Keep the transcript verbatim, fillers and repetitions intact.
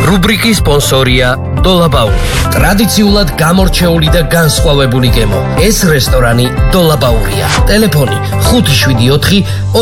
რუბრიკის სპონსორია დოლაბაური. ტრადიციულად გამორჩეული და განსხვავებული გემო. ეს რესტორანი დოლაბაურია. ტელეფონი ხუთი შვიდი ოთხი